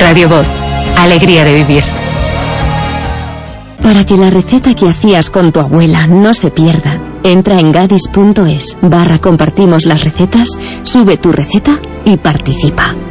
Radio Voz, alegría de vivir. Para que la receta que hacías con tu abuela no se pierda, entra en gadis.es/compartimos las recetas, sube tu receta y participa.